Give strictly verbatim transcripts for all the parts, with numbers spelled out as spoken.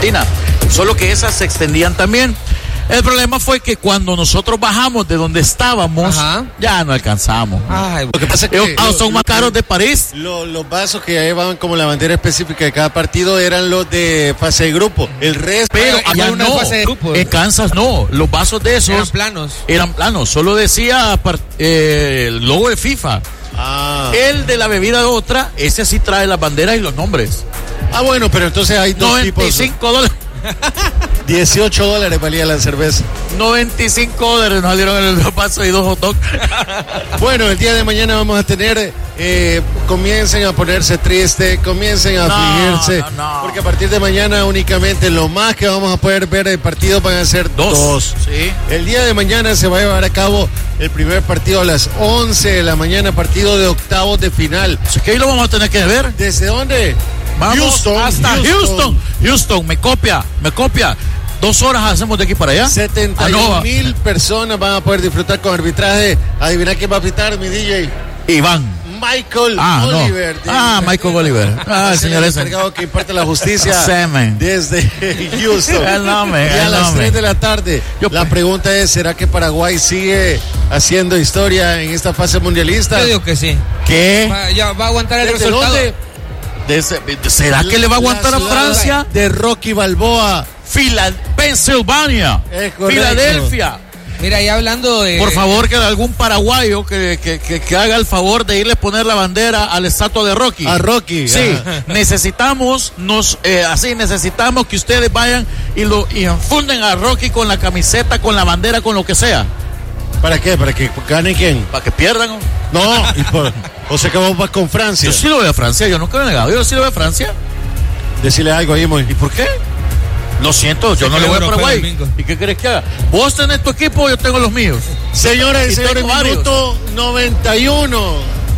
Argentina, solo que esas se extendían también. El problema fue que cuando nosotros bajamos de donde estábamos, ajá, ya no alcanzamos. Ay, lo que pasa es que ah, son más caros de París. Lo, los vasos que llevaban como la bandera específica de cada partido eran los de fase de grupo. El resto, pero allá no, fase de grupo. En Kansas no. Los vasos de esos eran planos. Eran planos. Solo decía eh, el logo de FIFA. Ah. El de la bebida otra, ese sí trae las banderas y los nombres. Ah, bueno, pero entonces hay dos noventa y cinco dólares. dieciocho dólares valía la cerveza. noventa y cinco dólares nos salieron en el paso y dos hot dogs. Bueno, el día de mañana vamos a tener, eh, comiencen a ponerse tristes, comiencen a no, afligirse, no, no. porque a partir de mañana únicamente lo más que vamos a poder ver el partido van a ser dos. dos. Sí. El día de mañana se va a llevar a cabo el primer partido a las once de la mañana, partido de octavos de final. ¿Es que ahí lo vamos a tener que ver? ¿Desde dónde? Vamos Houston, hasta Houston. Houston. Houston, me copia, me copia. Dos horas hacemos de aquí para allá. setenta y un mil personas van a poder disfrutar con arbitraje. Adivina quién va a pitar, mi D J. Iván. Michael ah, Oliver. No. Ah, Michael Oliver. Ah, el señor ese. encargado que imparte la justicia Semen. Desde Houston. El nombre, y a el las nombre. tres de la tarde. Yo, la pregunta es, ¿será que Paraguay sigue haciendo historia en esta fase mundialista? Yo digo que sí. ¿Qué? Va, ya va a aguantar el resultado. Dónde? De ese, ¿Será que le va a aguantar a Francia? De Rocky Balboa. Fila, Pensilvania. Filadelfia. Mira, ya hablando de... Por favor, que algún paraguayo que, que, que, que haga el favor de irle a poner la bandera a la estatua de Rocky. A Rocky. Sí, necesitamos, nos, eh, así, necesitamos que ustedes vayan y lo y infunden a Rocky con la camiseta, con la bandera, con lo que sea. ¿Para qué? ¿Para que gane quién? Para que pierdan. No, y por, o sea que vamos con Francia. Yo sí lo veo a Francia, yo nunca lo he negado, yo sí lo veo a Francia. Decirle algo ahí, muy. ¿Y por qué? Lo siento, yo no le voy a Paraguay. ¿Y qué querés que haga? Vos tenés tu equipo, yo tengo los míos. Señoras y señores, minuto noventa y uno.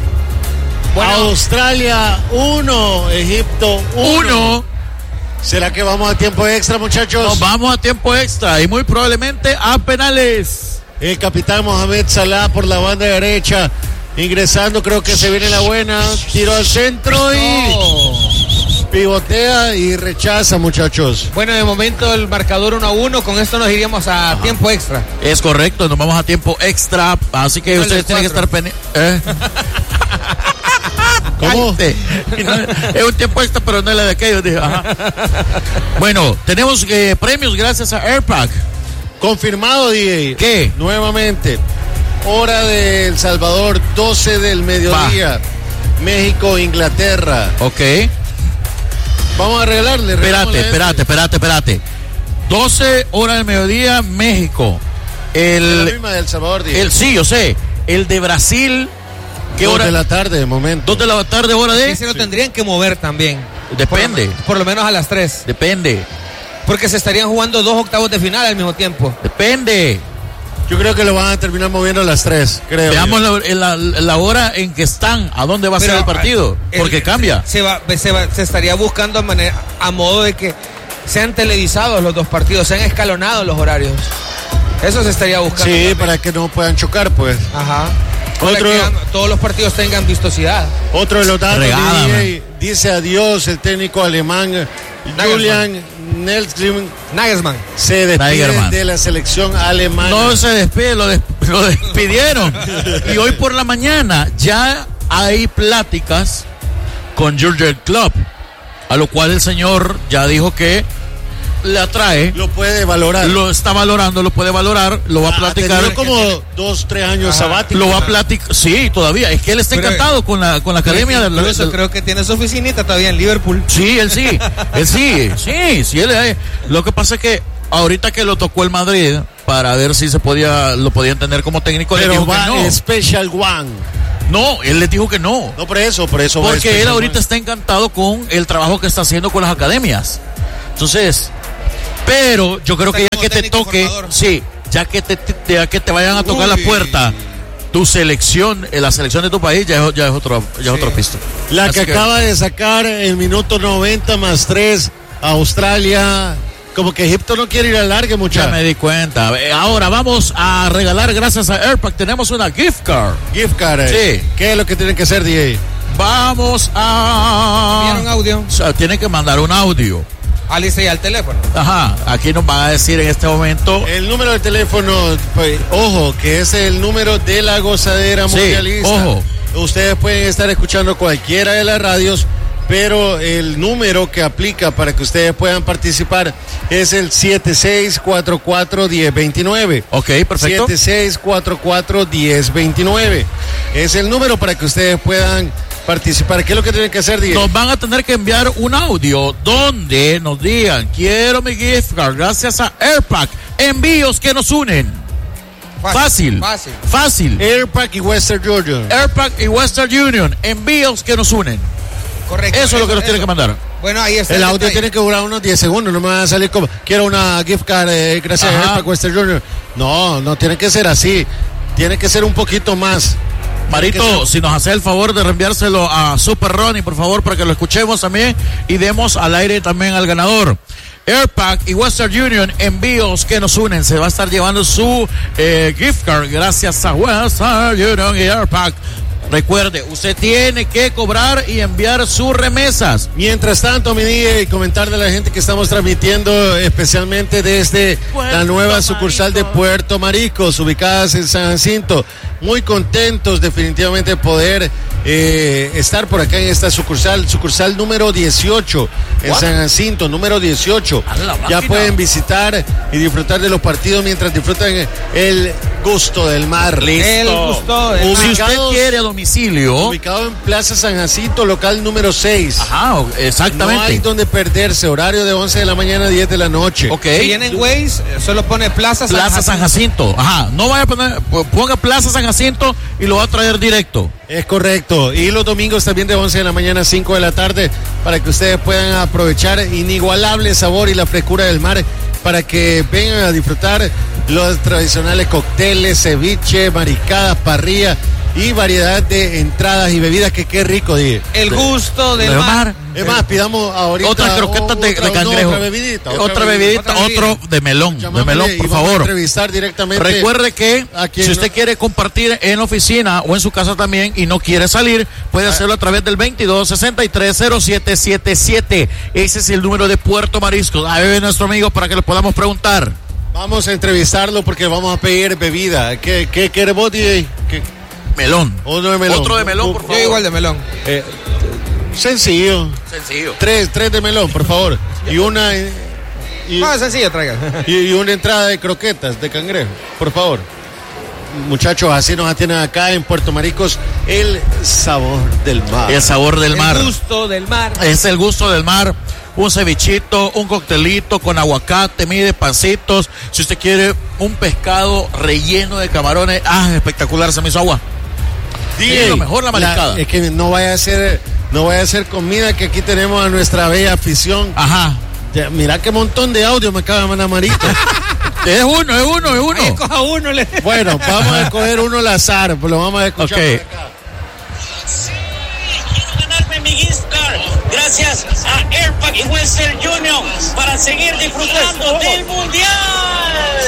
Bueno, Australia uno, Egipto uno. Uno. ¿Será que vamos a tiempo extra, muchachos? Nos vamos a tiempo extra y muy probablemente a penales. El capitán Mohamed Salah por la banda derecha, ingresando, creo que se viene la buena, tiro al centro y no. Pivotea y rechaza, muchachos. Bueno, de momento el marcador uno a uno, con esto nos iríamos a Ajá. tiempo extra. Es correcto, nos vamos a tiempo extra, así que no ustedes tienen que estar pendientes. ¿Eh? ¿Cómo? No, es un tiempo extra, pero no es la de aquellos. Dije, ajá. Bueno, tenemos eh, premios gracias a Airpack. Confirmado, D J. ¿Qué? Nuevamente, hora de El Salvador, doce del mediodía. Va. México, Inglaterra. Ok. Vamos a regalarle. Espérate, espérate, espérate, espérate. doce horas del mediodía, México. El, la misma de El Salvador, D J. El, sí, yo sé. El de Brasil. ¿Qué hora? Dos de la tarde, de momento. Dos de la tarde, hora de. Sí, se lo sí. tendrían que mover también. Depende. Por, por lo menos a las tres. Depende. Porque se estarían jugando dos octavos de final al mismo tiempo. Depende. Yo creo que lo van a terminar moviendo a las tres, creo. Veamos la, la, la hora en que están, a dónde va a Pero, ser el partido, el, porque cambia. Se, va, se, va, se estaría buscando a, manera, a modo de que sean televisados los dos partidos, sean escalonados los horarios. Eso se estaría buscando. Sí, también. Para que no puedan chocar, pues. Ajá. Otro, que todos los partidos tengan vistosidad. Otro de los datos, D J, dice adiós el técnico alemán Julian Nagelsmann. Se despide Nagelsmann. de la selección alemana. No se despide, lo, des, lo despidieron. Y hoy por la mañana ya hay pláticas con Jürgen Klopp, a lo cual el señor ya dijo que le atrae, lo puede valorar, lo está valorando, lo puede valorar, lo va a platicar. Ha como dos, tres años sabáticos. Lo va a platicar, sí, todavía. Es que él está Pero, encantado con la con la academia. Por eso de, creo que tiene su oficinita todavía en Liverpool. Sí, él sí, él sí, sí, sí, él. Lo que pasa es que ahorita que lo tocó el Madrid para ver si se podía, lo podían tener como técnico. Pero le dijo va que no. Special One. No, él les dijo que no. No, por eso, por eso. Porque él ahorita one. está encantado con el trabajo que está haciendo con las academias. Entonces. Pero yo creo que ya que te toque, formador. sí, ya que te, te, ya que te vayan a tocar Uy. la puerta, tu selección, la selección de tu país ya es, ya es otro, ya sí. es otro pisto. La Así que, que acaba de sacar el minuto noventa más tres Australia. Como que Egipto no quiere ir al largue, muchachos. Ya me di cuenta. Ahora vamos a regalar, gracias a Airpack, tenemos una gift card. Gift card. Sí. ¿Qué es lo que tienen que hacer, D J? Vamos a... ¿Enviar un audio? O sea, tienen que mandar un audio Alice ya el teléfono. Ajá, aquí nos van a decir en este momento. El número de teléfono, pues, ojo, que es el número de la gozadera Sí, mundialista. ojo. Ustedes pueden estar escuchando cualquiera de las radios, pero el número que aplica para que ustedes puedan participar es el siete seis cuatro cuatro, uno cero dos nueve. Ok, perfecto. siete seis cuatro cuatro, uno cero dos nueve. Es el número para que ustedes puedan participar. ¿Qué es lo que tienen que hacer, Diego? Nos van a tener que enviar un audio donde nos digan, quiero mi gift card gracias a Airpack. Envíos que nos unen. Fácil. Fácil. Fásil. Airpack y Western Georgia. Airpack y Western Union. Envíos que nos unen. Correcto. Eso es lo que nos tienen que mandar. Bueno, ahí está. El audio detalle. tiene que durar unos diez segundos, no me van a salir como, quiero una gift card, eh, gracias Ajá. a Airpack Western Junior. No, no tiene que ser así, tiene que ser un poquito más. Marito, si nos hace el favor de reenviárselo a Super Ronnie, por favor, para que lo escuchemos también y demos al aire también al ganador. Airpack y Western Union, envíos que nos unen. Se va a estar llevando su eh, gift card gracias a Western Union y Airpack. Recuerde, usted tiene que cobrar y enviar sus remesas. Mientras tanto, mi día y comentar de la gente que estamos transmitiendo especialmente desde Puerto la nueva sucursal Marisco. de Puerto Maricos, ubicadas en San Jacinto. Muy contentos definitivamente de poder eh, estar por acá en esta sucursal, sucursal número dieciocho en What? San Jacinto, número dieciocho. A la Ya máquina. pueden visitar y disfrutar de los partidos mientras disfrutan el gusto del mar. El gusto del Si mar. usted Ubicados- quiere a domicilio. Ubicado en Plaza San Jacinto, local número seis. Ajá, exactamente. No hay donde perderse, horario de once de la mañana a diez de la noche. Ok. Si viene en Waze, solo pone Plaza San Plaza San Jacinto. Ajá. No vaya a poner, ponga Plaza San Jacinto y lo va a traer directo. Es correcto. Y los domingos también de once de la mañana a cinco de la tarde para que ustedes puedan aprovechar inigualable sabor y la frescura del mar para que vengan a disfrutar los tradicionales cócteles, ceviche, mariscadas, parrilla y variedad de entradas y bebidas que qué rico, dije. El gusto del Del mar. mar. Es más, pidamos ahorita Otras croquetas de, otra- de cangrejo. no, otra bebidita. Otra bebidita, otra bebida. otro de melón. De Llamámosle melón, y por vamos a favor. entrevistar directamente. Recuerde que a quien si usted no- quiere compartir en la oficina o en su casa también y no quiere salir, puede hacerlo a través del veintidós sesenta y tres cero siete setenta y siete. Ese es el número de Puerto Marisco. Ahí ve nuestro amigo para que le podamos preguntar. Vamos a entrevistarlo porque vamos a pedir bebida. ¿Qué, qué quiere vos, D J? ¿Qué? Melón. Uno de melón. Otro de melón, por Yo favor. igual de melón. Eh, sencillo. Sencillo. Tres, tres de melón, por favor. Y una eh, y, No, sencillo, traiga. y- y una entrada de croquetas de cangrejo, por favor. Muchachos, así nos atienden acá en Puerto Maricos, el sabor del mar. El sabor del mar. El gusto del mar. Es el gusto del mar. Un cevichito, un coctelito con aguacate, mide pancitos. Si usted quiere un pescado relleno de camarones, ah, espectacular, se me hizo agua. D es lo mejor la mariscada. es que no vaya a ser, no vaya a ser comida, que aquí tenemos a nuestra bella afición. Ajá. Ya, mira qué montón de audio me acaba de mandar Marito. Es uno, es uno, es uno. Ahí coja uno. Le... Bueno, vamos a escoger uno al azar, pues lo vamos a escuchar. Ok. por acá. Sí, quiero ganarme mi gift card gracias a Airpack y Western Union para seguir disfrutando del Mundial.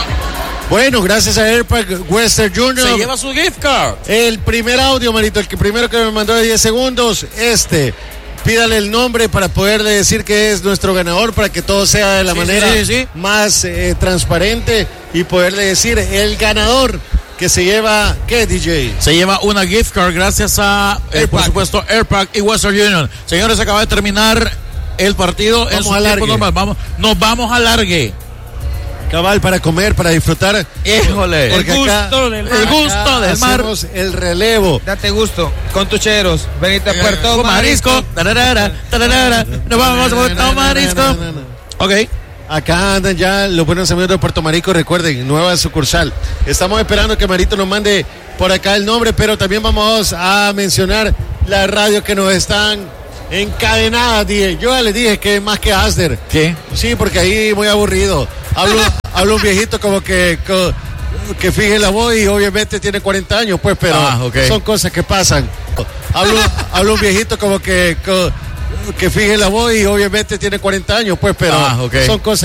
Bueno, gracias a Airpack Western Junior. Se lleva su gift card. El primer audio, Marito, el que primero que me mandó de diez segundos, este. Pídale el nombre para poderle decir que es nuestro ganador, para que todo sea de la Sí, manera sí, sí. más eh, transparente y poderle decir el ganador que se lleva, ¿qué, D J? Se lleva una gift card gracias a, eh, por Airpack. supuesto, Airpack y Western Union. Señores, acaba de terminar el partido en Vamos su a tiempo largue. normal. Vamos, nos vamos a largue. Cabal, para comer, para disfrutar. Híjole. Porque El acá- gusto del mar. El gusto acá del mar. hacemos el relevo. Date gusto con tus cheros. Venite a Puerto Con Marisco. marisco. Tararara, tararara. Nos vamos a Puerto Marisco. Ok. Acá andan ya los buenos amigos de Puerto Marico, recuerden, nueva sucursal. Estamos esperando que Marito nos mande por acá el nombre, pero también vamos a mencionar la radio que nos están encadenadas, dije. Yo ya les dije que es más que Asder. ¿Qué? Sí, porque ahí muy aburrido. Hablo, hablo un viejito como que, co- que fije la voz y obviamente tiene cuarenta años, pues, pero Ah, ok. son cosas que pasan. Hablo, hablo un viejito como que, co- que fije la voz y obviamente tiene cuarenta años, pues, pero Ah, ok. son cosas